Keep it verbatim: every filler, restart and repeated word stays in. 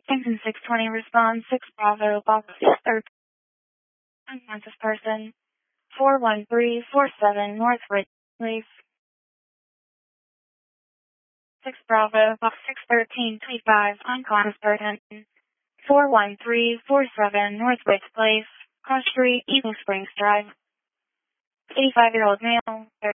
Engine six twenty responds six Bravo box third. Unconscious person. four one three four seven North Ridge, please. six Bravo box six thirteen twenty-five unconscious person. four one three four seven North Ridge Place, Cross Street, Eagle Springs Drive. eighty-five-year-old male.